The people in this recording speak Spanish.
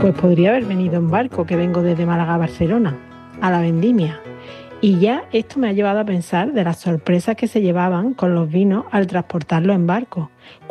Pues podría haber venido en barco, que vengo desde Málaga a Barcelona, a la vendimia. Y ya esto me ha llevado a pensar de las sorpresas que se llevaban con los vinos al transportarlos en barco.